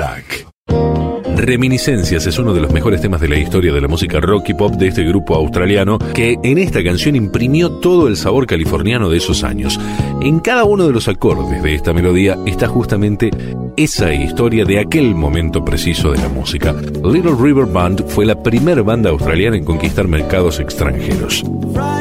Black. Reminiscencias es uno de los mejores temas de la historia de la música rock y pop de este grupo australiano, que en esta canción imprimió todo el sabor californiano de esos años. En cada uno de los acordes de esta melodía está justamente esa historia de aquel momento preciso de la música. Little River Band fue la primera banda australiana en conquistar mercados extranjeros.